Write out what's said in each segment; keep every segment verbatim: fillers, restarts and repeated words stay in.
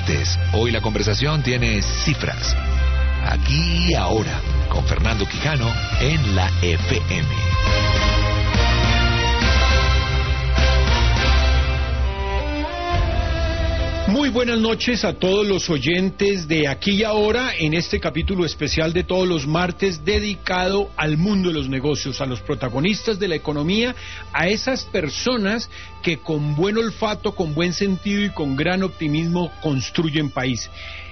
martes. Hoy la conversación tiene cifras. Aquí y ahora, con Fernando Quijano en la F M. Muy buenas noches a todos los oyentes de Aquí y Ahora en este capítulo especial de todos los martes dedicado al mundo de los negocios, a los protagonistas de la economía, a esas personas que con buen olfato, con buen sentido y con gran optimismo construyen país.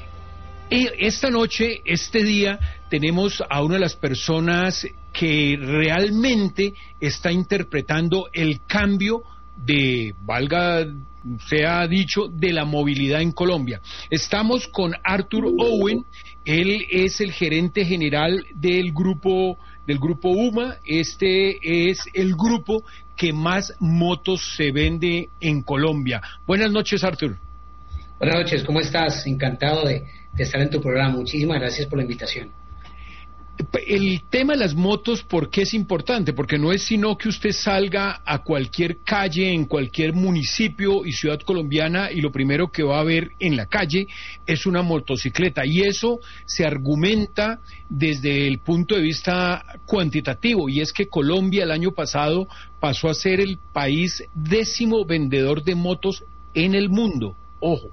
Esta noche, este día, tenemos a una de las personas que realmente está interpretando el cambio de, valga sea dicho, de la movilidad en Colombia. Estamos con Arthur Owen, él es el gerente general del grupo del grupo UMA. Este es el grupo que más motos se vende en Colombia. Buenas noches, Arthur. Buenas noches, ¿cómo estás? Encantado de, de estar en tu programa. Muchísimas gracias por la invitación. El tema de las motos, ¿por qué es importante? Porque no es sino que usted salga a cualquier calle, en cualquier municipio y ciudad colombiana, y lo primero que va a ver en la calle es una motocicleta, y eso se argumenta desde el punto de vista cuantitativo, y es que Colombia el año pasado pasó a ser el país décimo vendedor de motos en el mundo. Ojo,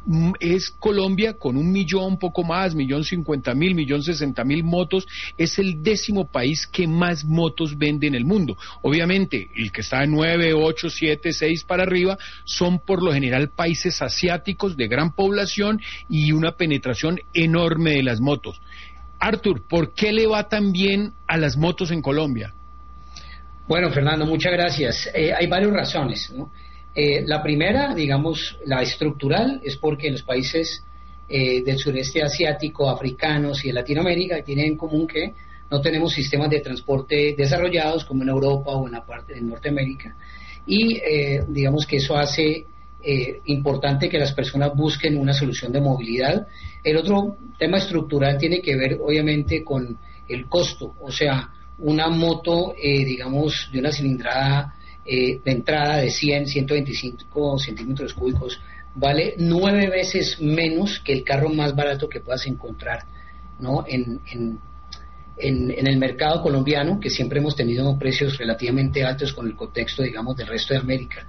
es Colombia con un millón, poco más, millón cincuenta mil, millón sesenta mil motos, es el décimo país que más motos vende en el mundo. Obviamente, el que está de nueve, ocho, siete, seis para arriba son por lo general países asiáticos de gran población y una penetración enorme de las motos. Arthur, ¿por qué le va tan bien a las motos en Colombia? Bueno, Fernando, muchas gracias. Eh, hay varias razones, ¿no? Eh, la primera, digamos, la estructural, es porque los países eh, del sureste asiático, africanos y de Latinoamérica tienen en común que no tenemos sistemas de transporte desarrollados como en Europa o en la parte de Norteamérica, y eh, digamos que eso hace eh, importante que las personas busquen una solución de movilidad. El otro tema estructural tiene que ver obviamente con el costo, o sea, una moto, eh, digamos, de una cilindrada Eh, de entrada de cien, ciento veinticinco centímetros cúbicos, vale nueve veces menos que el carro más barato que puedas encontrar, ¿no? En, en, en, en el mercado colombiano, que siempre hemos tenido precios relativamente altos con el contexto, digamos, del resto de América.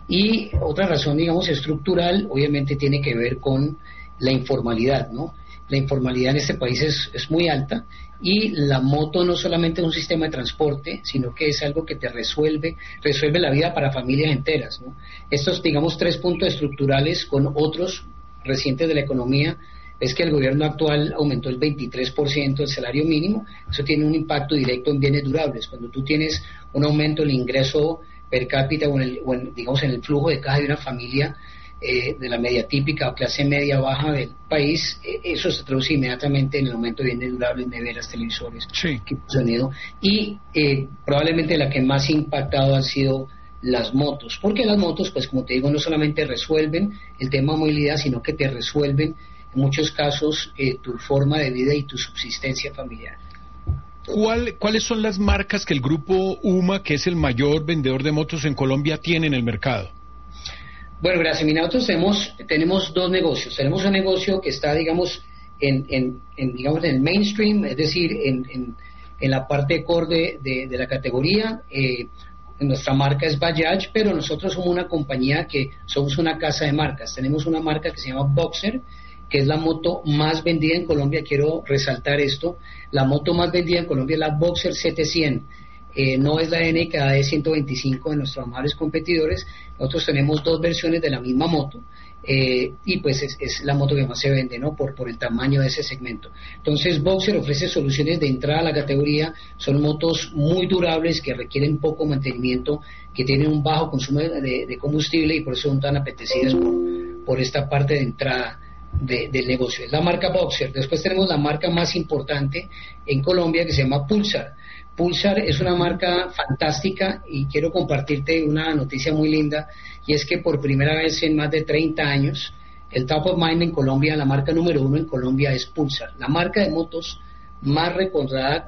Y otra razón, digamos, estructural, obviamente tiene que ver con la informalidad, ¿no? La informalidad en este país es, es muy alta, y la moto no solamente es un sistema de transporte, sino que es algo que te resuelve, resuelve la vida para familias enteras, ¿no? Estos, digamos, tres puntos estructurales con otros recientes de la economía es que el gobierno actual aumentó el veintitrés por ciento del salario mínimo. Eso tiene un impacto directo en bienes durables. Cuando tú tienes un aumento del ingreso per cápita o en el, o en, digamos, en el flujo de caja de una familia, Eh, de la media típica o clase media baja del país, eh, eso se traduce inmediatamente en el aumento de bienes durables, neveras, televisores, sí, equipos de sonido, y eh, probablemente la que más ha impactado han sido las motos, porque las motos, pues como te digo, no solamente resuelven el tema de movilidad, sino que te resuelven en muchos casos eh, tu forma de vida y tu subsistencia familiar. ¿Cuál, ¿Cuáles son las marcas que el grupo UMA, que es el mayor vendedor de motos en Colombia, tiene en el mercado? Bueno, gracias. Mira, nosotros tenemos, tenemos dos negocios. Tenemos un negocio que está, digamos, en, en, en digamos, en el mainstream, es decir, en, en, en la parte core de, de, de la categoría. Eh, nuestra marca es Bajaj, pero nosotros somos una compañía que somos una casa de marcas. Tenemos una marca que se llama Boxer, que es la moto más vendida en Colombia. Quiero resaltar esto. La moto más vendida en Colombia es la Boxer setecientos. Eh, no es la N K D ciento veinticinco de nuestros amables competidores. Nosotros tenemos dos versiones de la misma moto, eh, y pues es, es la moto que más se vende, ¿no? Por, por el tamaño de ese segmento. Entonces Boxer ofrece soluciones de entrada a la categoría. Son motos muy durables que requieren poco mantenimiento, que tienen un bajo consumo de, de combustible, y por eso son tan apetecidas por, por esta parte de entrada de, del negocio. Es la marca Boxer. Después tenemos la marca más importante en Colombia, que se llama Pulsar. Pulsar es una marca fantástica, y quiero compartirte una noticia muy linda, y es que por primera vez en más de treinta años, el top of mind en Colombia, la marca número uno en Colombia es Pulsar, la marca de motos más recordada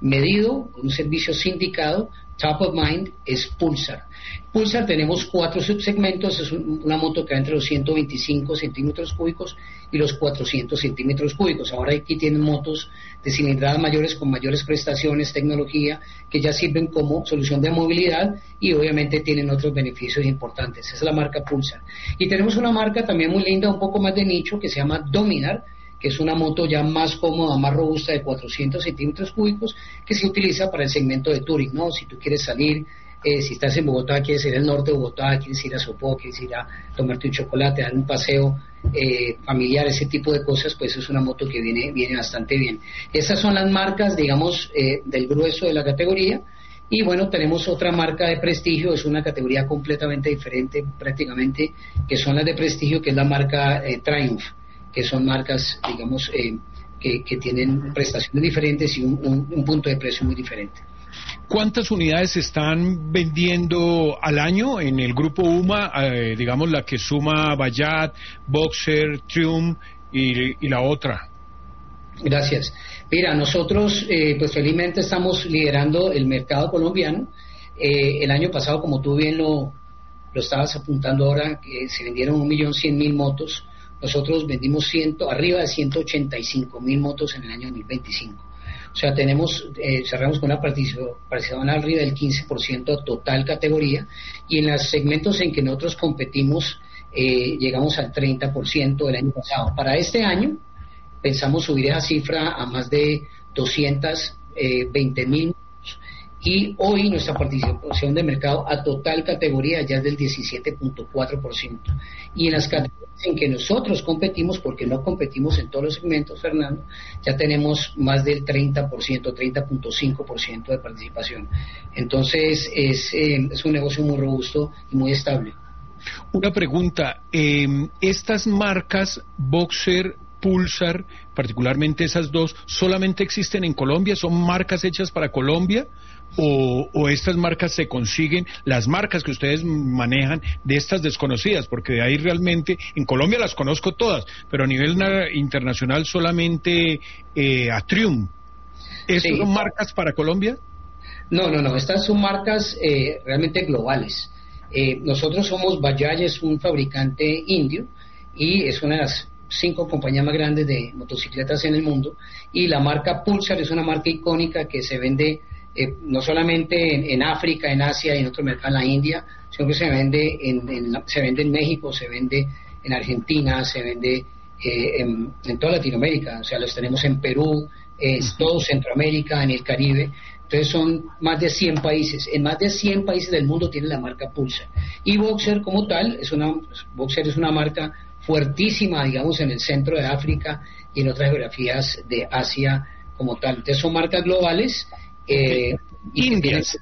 medido, un servicio sindicado, top of mind, es Pulsar. Pulsar tenemos cuatro subsegmentos, es un, una moto que va entre los ciento veinticinco centímetros cúbicos y los cuatrocientos centímetros cúbicos. Ahora aquí tienen motos de cilindradas mayores con mayores prestaciones, tecnología, que ya sirven como solución de movilidad y obviamente tienen otros beneficios importantes. Esa es la marca Pulsar. Y tenemos una marca también muy linda, un poco más de nicho, que se llama Dominar, que es una moto ya más cómoda, más robusta, de cuatrocientos centímetros cúbicos, que se utiliza para el segmento de touring, ¿no? Si tú quieres salir, eh, si estás en Bogotá, quieres ir al norte de Bogotá, quieres ir a Sopó, quieres ir a tomarte un chocolate, dar un paseo eh, familiar, ese tipo de cosas, pues es una moto que viene, viene bastante bien. Esas son las marcas, digamos, eh, del grueso de la categoría. Y bueno, tenemos otra marca de prestigio, es una categoría completamente diferente prácticamente, que son las de prestigio, que es la marca eh, Triumph, que son marcas, digamos, eh, que, que tienen prestaciones diferentes y un, un, un punto de precio muy diferente. ¿Cuántas unidades se están vendiendo al año en el grupo UMA, eh, digamos la que suma Bajaj, Boxer, Triumph y, y la otra? Gracias. Mira, nosotros eh, pues felizmente estamos liderando el mercado colombiano. Eh, el año pasado, como tú bien lo, lo estabas apuntando ahora, que se vendieron un millón cien mil motos. Nosotros vendimos ciento, arriba de ciento ochenta y cinco mil motos en el año dos mil veinticinco. O sea, tenemos, eh, cerramos con una participación arriba del quince por ciento total categoría, y en los segmentos en que nosotros competimos eh, llegamos al treinta por ciento del año pasado. Para este año pensamos subir esa cifra a más de doscientos veinte mil, y hoy nuestra participación de mercado a total categoría ya es del diecisiete punto cuatro por ciento. Y en las categorías en que nosotros competimos, porque no competimos en todos los segmentos, Fernando, ya tenemos más del treinta por ciento, treinta punto cinco por ciento de participación. Entonces es, eh, es un negocio muy robusto y muy estable. Una pregunta, eh, estas marcas Boxer, Pulsar, particularmente esas dos, ¿solamente existen en Colombia? ¿Son marcas hechas para Colombia? O, o estas marcas se consiguen, las marcas que ustedes manejan de estas desconocidas, porque de ahí realmente, en Colombia las conozco todas, pero a nivel na- internacional solamente eh, a Triumph. ¿Estas sí son marcas para Colombia? No, no, no, estas son marcas eh, realmente globales. Eh, nosotros somos Bajaj, es un fabricante indio y es una de las cinco compañías más grandes de motocicletas en el mundo, y la marca Pulsar es una marca icónica que se vende Eh, no solamente en, en África, en Asia y en otros mercados, en la India, sino que se vende en, en, se vende en México, se vende en Argentina, se vende eh, en, en toda Latinoamérica, o sea, los tenemos en Perú, eh, uh-huh. todo Centroamérica, en el Caribe. Entonces son más de cien países, en más de cien países del mundo tiene la marca Pulsar. Y Boxer como tal, es una, Boxer es una marca fuertísima, digamos, en el centro de África y en otras geografías de Asia como tal. Entonces son marcas globales. Eh, Indias.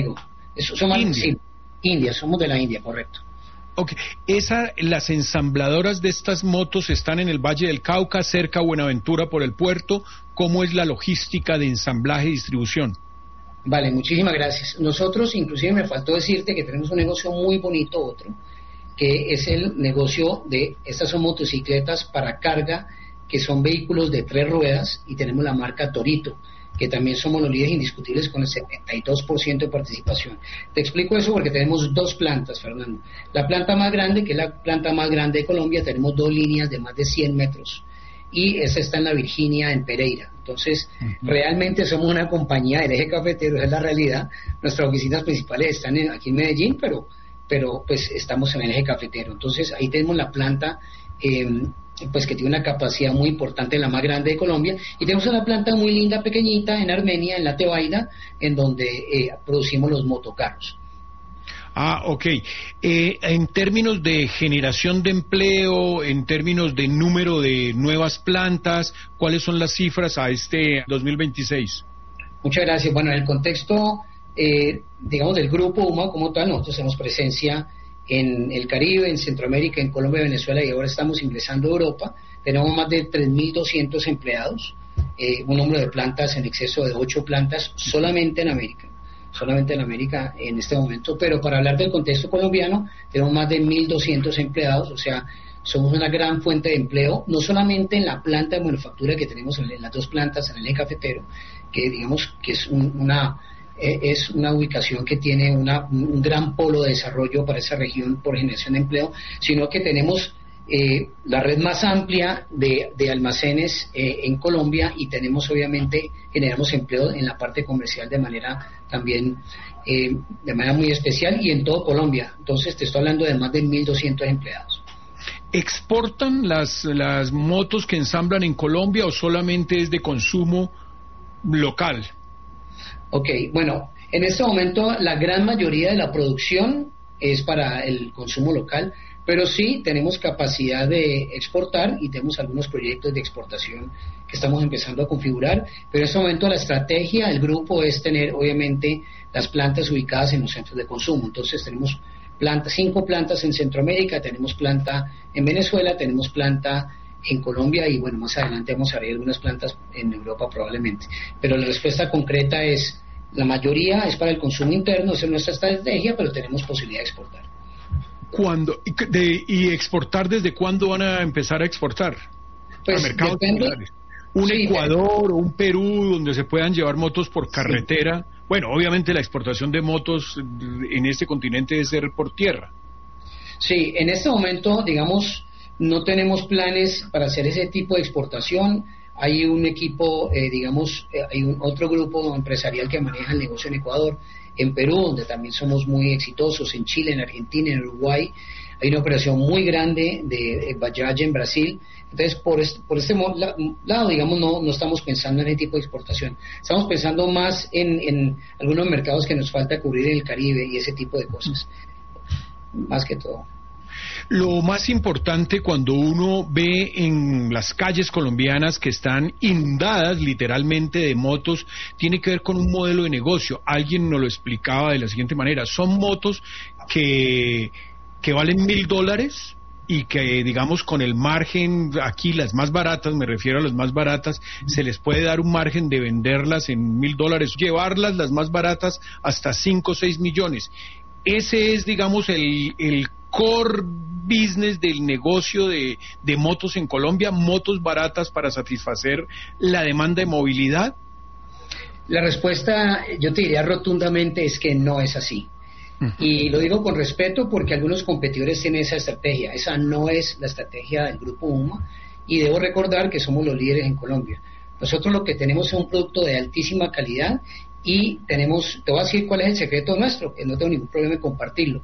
Eso, somos, India. Sí, India, somos de la India, correcto. Ok, Esa, las ensambladoras de estas motos están en el Valle del Cauca, cerca a Buenaventura por el puerto. ¿Cómo es la logística de ensamblaje y distribución? Vale, muchísimas gracias. Nosotros, inclusive me faltó decirte que tenemos un negocio muy bonito, otro, que es el negocio de, estas son motocicletas para carga, que son vehículos de tres ruedas, y tenemos la marca Torito, que también somos los líderes indiscutibles con el setenta y dos por ciento de participación. Te explico eso porque tenemos dos plantas, Fernando. La planta más grande, que es la planta más grande de Colombia, tenemos dos líneas de más de cien metros, y esa está en la Virginia, en Pereira. Entonces, uh-huh. realmente somos una compañía del eje cafetero, es la realidad. Nuestras oficinas principales están en, aquí en Medellín, pero, pero pues estamos en el eje cafetero. Entonces, ahí tenemos la planta eh, pues que tiene una capacidad muy importante, la más grande de Colombia, y tenemos una planta muy linda, pequeñita, en Armenia, en la Tebaida, en donde eh, producimos los motocarros. Ah, ok. Eh, en términos de generación de empleo, en términos de número de nuevas plantas, ¿cuáles son las cifras a este dos mil veintiséis? Muchas gracias. Bueno, en el contexto, eh, digamos, del grupo UMA como tal, nosotros tenemos presencia en el Caribe, en Centroamérica, en Colombia, Venezuela, y ahora estamos ingresando a Europa. Tenemos más de tres mil doscientos empleados, eh, un número de plantas en exceso de ocho plantas solamente en América, solamente en América en este momento. Pero para hablar del contexto colombiano, tenemos más de mil doscientos empleados, o sea, somos una gran fuente de empleo, no solamente en la planta de manufactura que tenemos en, en las dos plantas en el eje cafetero, que digamos que es un, una eh, es una ubicación que tiene una, un gran polo de desarrollo para esa región por generación de empleo, sino que tenemos eh, la red más amplia de, de almacenes eh, en Colombia, y tenemos obviamente, generamos empleo en la parte comercial de manera también eh, de manera muy especial y en todo Colombia. Entonces te estoy hablando de más de mil doscientos empleados. ¿Exportan las, las motos que ensamblan en Colombia o solamente es de consumo local? Ok, bueno, en este momento la gran mayoría de la producción es para el consumo local, pero sí tenemos capacidad de exportar y tenemos algunos proyectos de exportación que estamos empezando a configurar, pero en este momento la estrategia del grupo es tener obviamente las plantas ubicadas en los centros de consumo. Entonces tenemos plantas, cinco plantas en Centroamérica, tenemos planta en Venezuela, tenemos planta en Colombia y bueno, más adelante vamos a ver algunas plantas en Europa probablemente. Pero la respuesta concreta es, la mayoría es para el consumo interno, esa es nuestra estrategia, pero tenemos posibilidad de exportar. ¿Cuándo? De, ¿Y exportar desde cuándo van a empezar a exportar? Pues a mercados depende. similares. Un Sí, Ecuador o un Perú donde se puedan llevar motos por carretera. Sí. Bueno, obviamente la exportación de motos en este continente debe ser por tierra. Sí, en este momento, digamos, no tenemos planes para hacer ese tipo de exportación. Hay un equipo, eh, digamos, eh, hay un otro grupo empresarial que maneja el negocio en Ecuador, en Perú, donde también somos muy exitosos, en Chile, en Argentina, en Uruguay. Hay una operación muy grande de Bajaj en Brasil. Entonces, por este, por este lado, digamos, no, no estamos pensando en ese tipo de exportación. Estamos pensando más en, en algunos mercados que nos falta cubrir en el Caribe y ese tipo de cosas, más que todo. Lo más importante cuando uno ve en las calles colombianas que están inundadas literalmente de motos, tiene que ver con un modelo de negocio. Alguien nos lo explicaba de la siguiente manera: son motos que, que valen mil dólares y que, digamos, con el margen, aquí las más baratas, me refiero a las más baratas, se les puede dar un margen de venderlas en mil dólares, llevarlas las más baratas hasta cinco o seis millones. Ese es, digamos, el, el core business del negocio de, de motos en Colombia, motos baratas para satisfacer la demanda de movilidad. La respuesta, yo te diría rotundamente, es que no es así. Uh-huh. Y lo digo con respeto porque algunos competidores tienen esa estrategia. Esa no es la estrategia del Grupo UMA, y debo recordar que somos los líderes en Colombia. Nosotros lo que tenemos es un producto de altísima calidad y tenemos, te voy a decir cuál es el secreto nuestro, que no tengo ningún problema en compartirlo.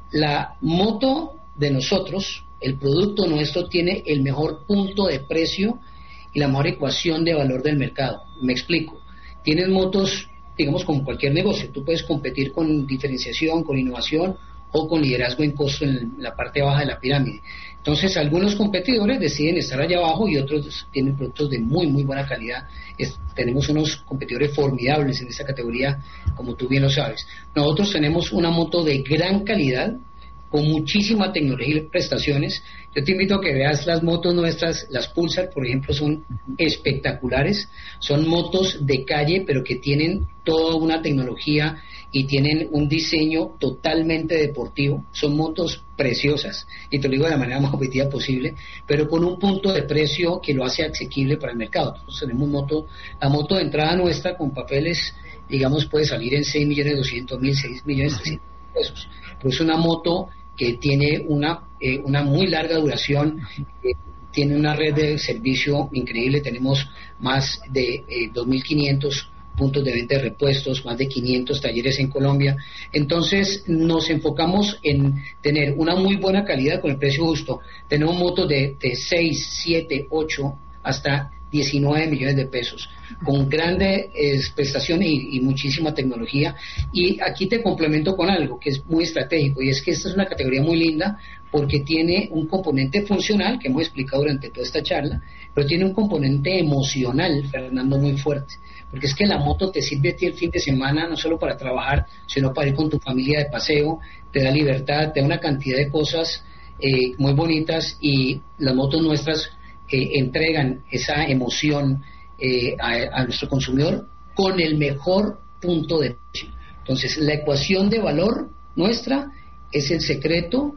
La moto de nosotros, el producto nuestro, tiene el mejor punto de precio y la mejor ecuación de valor del mercado. Me explico. Tienes motos, digamos, como cualquier negocio. Tú puedes competir con diferenciación, con innovación o con liderazgo en costo en la parte baja de la pirámide. Entonces, algunos competidores deciden estar allá abajo y otros tienen productos de muy, muy buena calidad. Es, tenemos unos competidores formidables en esta categoría, como tú bien lo sabes. Nosotros tenemos una moto de gran calidad, con muchísima tecnología y prestaciones. Yo te invito a que veas las motos nuestras, las Pulsar, por ejemplo, son espectaculares. Son motos de calle, pero que tienen toda una tecnología y tienen un diseño totalmente deportivo. Son motos preciosas, y te lo digo de la manera más objetiva posible, pero con un punto de precio que lo hace asequible para el mercado. Nosotros tenemos moto, la moto de entrada nuestra con papeles, digamos, puede salir en seis millones doscientos mil, seis millones trescientos mil pesos. Pero es una moto que tiene una, eh, una muy larga duración, eh, tiene una red de servicio increíble. Tenemos más de eh, dos mil quinientos puntos de venta de repuestos, más de quinientos talleres en Colombia. Entonces nos enfocamos en tener una muy buena calidad con el precio justo. Tenemos motos de, de seis, siete, ocho hasta diecinueve millones de pesos, con grandes eh, prestaciones y, y muchísima tecnología. Y aquí te complemento con algo que es muy estratégico, y es que esta es una categoría muy linda porque tiene un componente funcional que hemos explicado durante toda esta charla, pero tiene un componente emocional, Fernando, muy fuerte, porque es que la moto te sirve a ti el fin de semana no solo para trabajar, sino para ir con tu familia de paseo, te da libertad, te da una cantidad de cosas eh, muy bonitas, y las motos nuestras Eh, entregan esa emoción eh, a, a nuestro consumidor con el mejor punto de precio. Entonces, la ecuación de valor nuestra es el secreto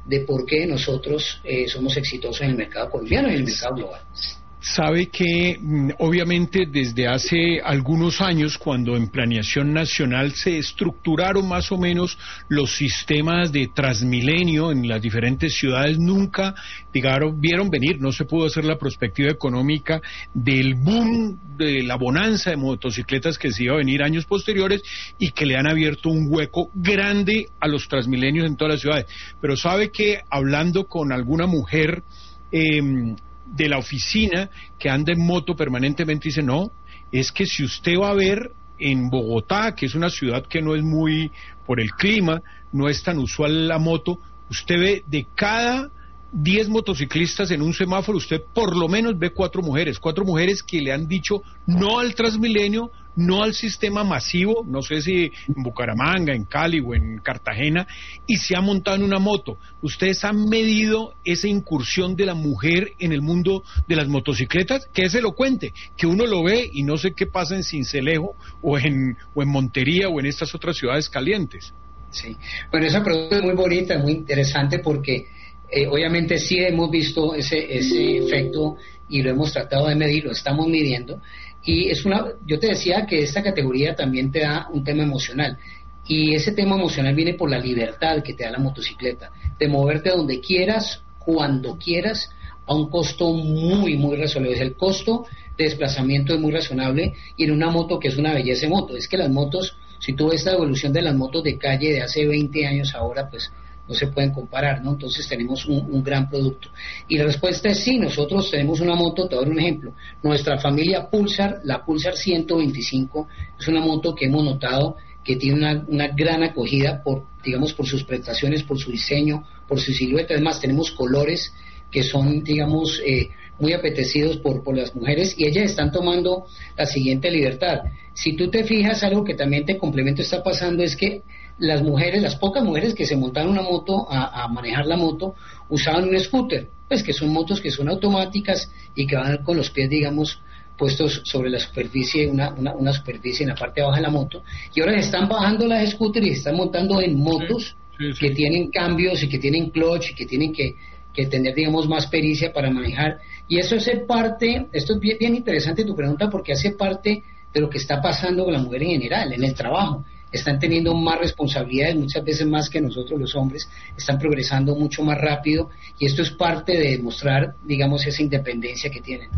de por qué nosotros eh, somos exitosos en el mercado colombiano y en el mercado global. Sabe que obviamente desde hace algunos años, cuando en planeación nacional se estructuraron más o menos los sistemas de Transmilenio en las diferentes ciudades, nunca digamos, vieron venir, no se pudo hacer la perspectiva económica del boom, de la bonanza de motocicletas que se iba a venir años posteriores y que le han abierto un hueco grande a los Transmilenios en todas las ciudades. Pero sabe que hablando con alguna mujer eh, de la oficina que anda en moto permanentemente, dice, no, es que si usted va a ver en Bogotá, que es una ciudad que no es muy, por el clima, no es tan usual la moto, usted ve de cada diez motociclistas en un semáforo, usted por lo menos ve cuatro mujeres, cuatro mujeres que le han dicho no al Transmilenio, no al sistema masivo, no sé si en Bucaramanga, en Cali o en Cartagena, y se ha montado en una moto. ¿Ustedes han medido esa incursión de la mujer en el mundo de las motocicletas? Que es elocuente, que uno lo ve y no sé qué pasa en Sincelejo o en, o en Montería o en estas otras ciudades calientes. Sí, bueno, esa pregunta es muy bonita, muy interesante porque eh, obviamente sí hemos visto ese, ese efecto y lo hemos tratado de medir, lo estamos midiendo. Y es una, yo te decía que esta categoría también te da un tema emocional, y ese tema emocional viene por la libertad que te da la motocicleta, de moverte donde quieras, cuando quieras, a un costo muy, muy razonable. El costo de desplazamiento es muy razonable, y en una moto que es una belleza de moto. Es que las motos, si tú ves la evolución de las motos de calle de hace veinte años ahora, pues no se pueden comparar, ¿no? Entonces tenemos un, un gran producto. Y la respuesta es sí, nosotros tenemos una moto, te voy a dar un ejemplo. Nuestra familia Pulsar, la Pulsar ciento veinticinco, es una moto que hemos notado que tiene una, una gran acogida por, digamos, por sus prestaciones, por su diseño, por su silueta. Además, tenemos colores que son, digamos, eh, muy apetecidos por, por las mujeres, y ellas están tomando la siguiente libertad. Si tú te fijas, algo que también te complemento está pasando es que las mujeres, las pocas mujeres que se montaron una moto a, a manejar la moto, usaban un scooter, pues que son motos que son automáticas y que van con los pies, digamos, puestos sobre la superficie, una, una, una superficie en la parte baja de la moto, y ahora están bajando las scooters y se están montando en motos sí, sí, sí. que tienen cambios y que tienen clutch y que tienen que, que tener, digamos, más pericia para manejar. Y eso hace parte, esto es bien, bien interesante tu pregunta, porque hace parte de lo que está pasando con la mujer en general, en el trabajo. Están teniendo más responsabilidades, muchas veces más que nosotros los hombres, están progresando mucho más rápido, y esto es parte de demostrar, digamos, esa independencia que tienen.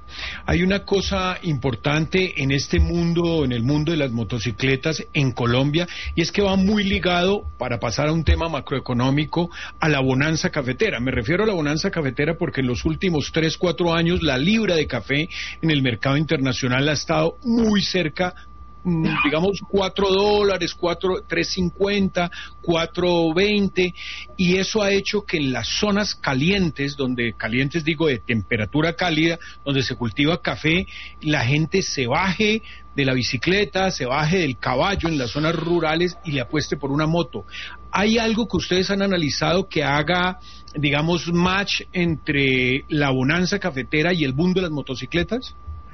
Hay una cosa importante en este mundo, en el mundo de las motocicletas en Colombia, y es que va muy ligado, para pasar a un tema macroeconómico, a la bonanza cafetera. Me refiero a la bonanza cafetera porque en los últimos tres, cuatro años la libra de café en el mercado internacional ha estado muy cerca, digamos, cuatro dólares, cuatro, tres cincuenta, cuatro veinte, y eso ha hecho que en las zonas calientes, donde calientes digo de temperatura cálida, donde se cultiva café, la gente se baje de la bicicleta, se baje del caballo en las zonas rurales y le apueste por una moto. ¿Hay algo que ustedes han analizado que haga, digamos, match entre la bonanza cafetera y el boom de las motocicletas?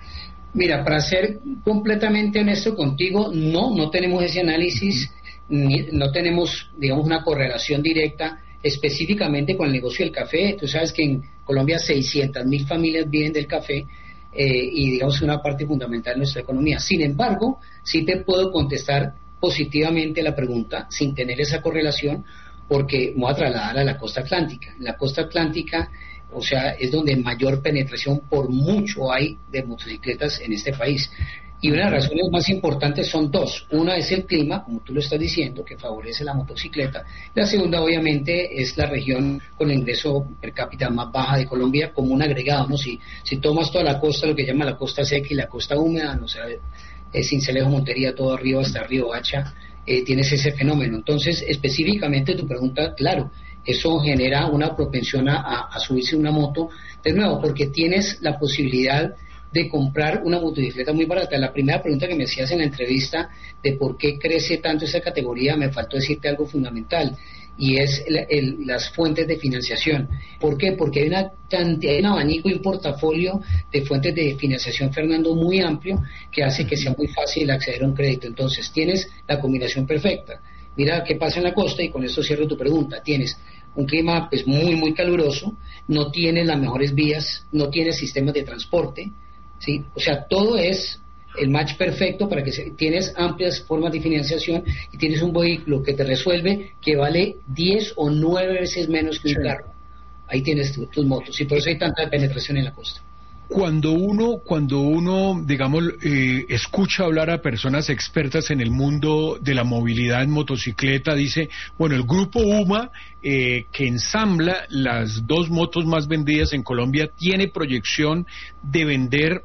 Mira, para ser completamente honesto contigo, no, no tenemos ese análisis, ni, no tenemos, digamos, una correlación directa específicamente con el negocio del café. Tú sabes que en Colombia seiscientas mil familias viven del café eh, y, digamos, es una parte fundamental de nuestra economía. Sin embargo, sí te puedo contestar positivamente la pregunta sin tener esa correlación, porque me voy a trasladar a la costa atlántica. En la costa atlántica, o sea, es donde mayor penetración por mucho hay de motocicletas en este país. Y una de las razones más importantes son dos. Una es el clima, como tú lo estás diciendo, que favorece la motocicleta. La segunda, obviamente, es la región con el ingreso per cápita más baja de Colombia, como un agregado, ¿no? Si, si tomas toda la costa, lo que llama la costa seca y la costa húmeda, ¿no? O sea, es Sincelejo, Montería, todo arriba hasta Río Hacha, eh, tienes ese fenómeno. Entonces, específicamente tu pregunta, claro, eso genera una propensión a, a subirse una moto, de nuevo, porque tienes la posibilidad de comprar una motocicleta muy barata. La primera pregunta que me hacías en la entrevista de por qué crece tanto esa categoría, me faltó decirte algo fundamental, y es el, el, las fuentes de financiación. ¿Por qué? Porque hay una cantidad, hay un abanico y un portafolio de fuentes de financiación, Fernando, muy amplio, que hace que sea muy fácil acceder a un crédito. Entonces tienes la combinación perfecta. Mira qué pasa en la costa, y con esto cierro tu pregunta. Tienes un clima pues muy muy caluroso, no tiene las mejores vías, no tiene sistemas de transporte, ¿sí? O sea, todo es el match perfecto para que se, tienes amplias formas de financiación y tienes un vehículo que te resuelve que vale diez o nueve veces menos que un sí. carro. Ahí tienes tu, tus motos y por eso hay tanta penetración en la costa. Cuando uno, cuando uno, digamos, eh, escucha hablar a personas expertas en el mundo de la movilidad en motocicleta, dice, bueno, el grupo UMA, eh, que ensambla las dos motos más vendidas en Colombia, tiene proyección de vender,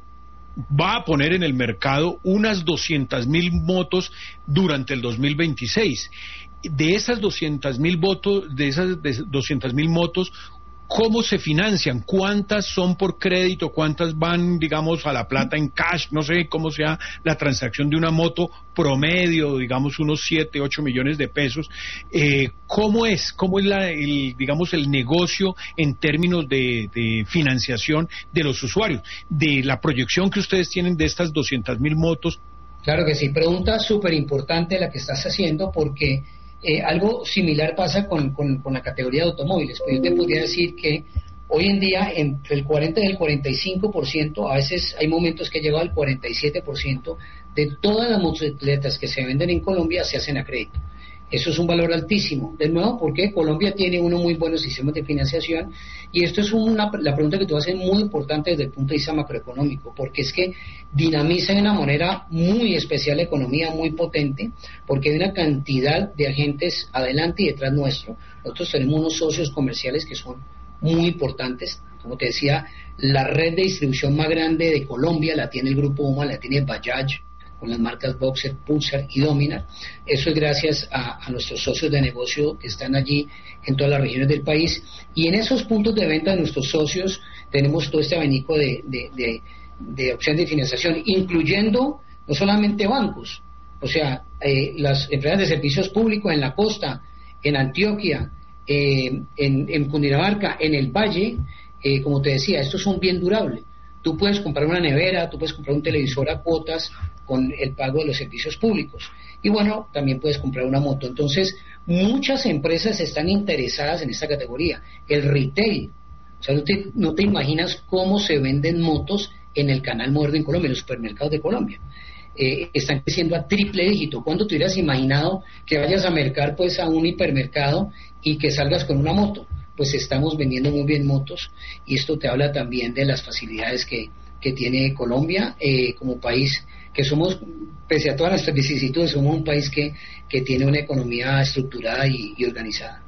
va a poner en el mercado unas doscientas mil motos durante el dos mil veintiséis. De esas doscientas mil votos, de esas doscientas mil motos, ¿cómo se financian? ¿Cuántas son por crédito? ¿Cuántas van, digamos, a la plata en cash? No sé cómo sea la transacción de una moto promedio, digamos, unos siete, ocho millones de pesos. Eh, ¿Cómo es? ¿Cómo es, la, el, digamos, el negocio en términos de, de financiación de los usuarios? De la proyección que ustedes tienen de estas doscientas mil motos. Claro que sí. Pregunta súper importante la que estás haciendo porque... Eh, algo similar pasa con, con, con la categoría de automóviles. Pues yo te podría decir que hoy en día entre el cuarenta y el cuarenta y cinco por ciento, a veces hay momentos que llega al cuarenta y siete por ciento de todas las motocicletas que se venden en Colombia se hacen a crédito. Eso es un valor altísimo. De nuevo, porque Colombia tiene unos muy buenos sistemas de financiación y esto es una, la pregunta que tú haces muy importante desde el punto de vista macroeconómico, porque es que dinamiza de una manera muy especial la economía, muy potente, porque hay una cantidad de agentes adelante y detrás nuestro. Nosotros tenemos unos socios comerciales que son muy importantes. Como te decía, la red de distribución más grande de Colombia la tiene el Grupo UMA, la tiene Bajaj, con las marcas Boxer, Pulsar y Dominar. Eso es gracias a, a nuestros socios de negocio que están allí en todas las regiones del país. Y en esos puntos de venta de nuestros socios tenemos todo este abanico de, de, de, de opciones de financiación, incluyendo no solamente bancos, o sea, eh, las empresas de servicios públicos en la costa, en Antioquia, eh, en, en Cundinamarca, en el Valle. Eh, como te decía, esto es un bien durable. Tú puedes comprar una nevera, tú puedes comprar un televisor a cuotas con el pago de los servicios públicos. Y bueno, también puedes comprar una moto. Entonces, muchas empresas están interesadas en esta categoría. El retail. O sea, no te, no te imaginas cómo se venden motos en el canal moderno en Colombia, en los supermercados de Colombia. Eh, están creciendo a triple dígito. ¿Cuándo te hubieras imaginado que vayas a mercar pues a un hipermercado y que salgas con una moto? Pues estamos vendiendo muy bien motos y esto te habla también de las facilidades que, que tiene Colombia eh, como país, que somos, pese a todas nuestras vicisitudes, somos un país que, que tiene una economía estructurada y, y organizada.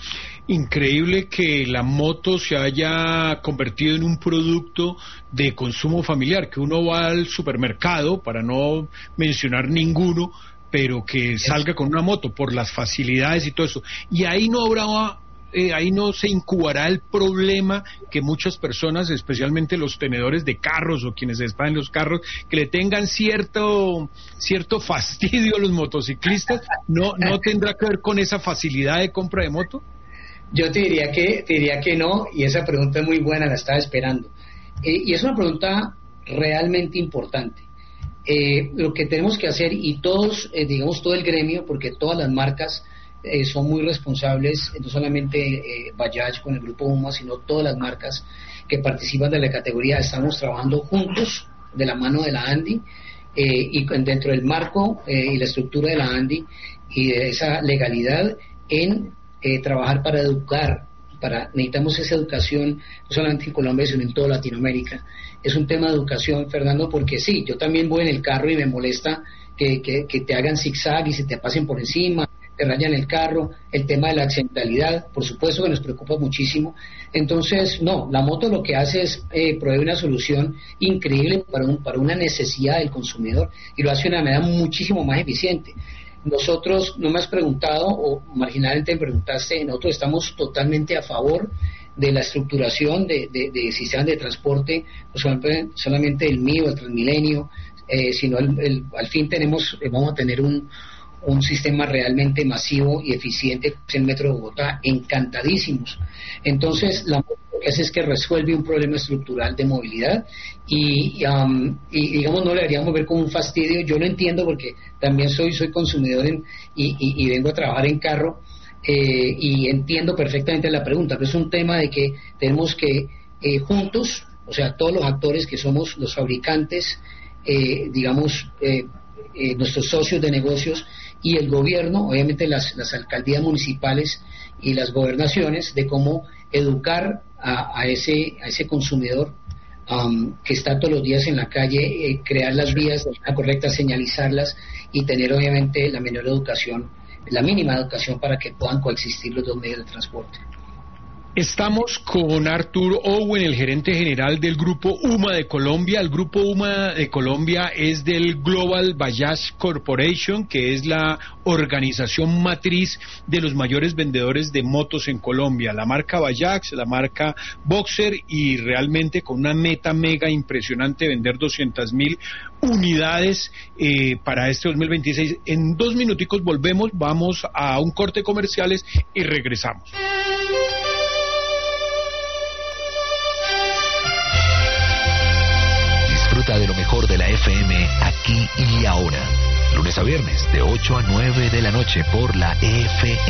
Increíble que la moto se haya convertido en un producto de consumo familiar, que uno va al supermercado, para no mencionar ninguno, pero que salga con una moto por las facilidades y todo eso. Y ahí no habrá... Eh, ahí no se incubará el problema que muchas personas, especialmente los tenedores de carros o quienes están en los carros, que le tengan cierto cierto fastidio a los motociclistas, no no tendrá que ver con esa facilidad de compra de moto. Yo te diría que te diría que no, y esa pregunta es muy buena, la estaba esperando. Eh, y es una pregunta realmente importante. Eh, lo que tenemos que hacer, y todos, eh, digamos todo el gremio, porque todas las marcas Eh, son muy responsables, no solamente eh, Bajaj con el Grupo UMA, sino todas las marcas que participan de la categoría. Estamos trabajando juntos de la mano de la ANDI eh, y dentro del marco eh, y la estructura de la ANDI y de esa legalidad en eh, trabajar para educar, para necesitamos esa educación no solamente en Colombia sino en toda Latinoamérica. Es un tema de educación, Fernando, porque sí, yo también voy en el carro y me molesta que, que, que te hagan zigzag y se te pasen por encima, te rayan el carro, el tema de la accidentalidad, por supuesto que nos preocupa muchísimo. Entonces, no, la moto lo que hace es eh, proveer una solución increíble para, un, para una necesidad del consumidor y lo hace de una manera muchísimo más eficiente. Nosotros, no me has preguntado, o marginalmente me preguntaste, nosotros estamos totalmente a favor de la estructuración de, de, de sistemas de transporte, no solamente, solamente el mío, el Transmilenio, eh, sino el, el, al fin tenemos, eh, vamos a tener un un sistema realmente masivo y eficiente, el Metro de Bogotá, encantadísimos. Entonces, la moto lo que hace es que resuelve un problema estructural de movilidad y, um, y digamos, no le deberíamos ver como un fastidio. Yo lo entiendo porque también soy soy consumidor en, y, y, y vengo a trabajar en carro eh, y entiendo perfectamente la pregunta, pero es un tema de que tenemos que eh, juntos, o sea, todos los actores que somos los fabricantes, eh, digamos, eh, eh, nuestros socios de negocios y el gobierno, obviamente las, las alcaldías municipales y las gobernaciones, de cómo educar a, a, ese, a ese consumidor um, que está todos los días en la calle, eh, crear las vías de manera correcta, señalizarlas y tener obviamente la menor educación, la mínima educación para que puedan coexistir los dos medios de transporte. Estamos con Arthur Owen, el gerente general del Grupo UMA de Colombia. El Grupo UMA de Colombia es del Global Bajaj Corporation, que es la organización matriz de los mayores vendedores de motos en Colombia. La marca Bajaj, la marca Boxer, y realmente con una meta mega impresionante, vender doscientas mil unidades eh, para este dos mil veintiséis. En dos minuticos volvemos, vamos a un corte comerciales y regresamos. Disfruta de lo mejor de la F M aquí y ahora. Lunes a viernes de ocho a nueve de la noche por la F M.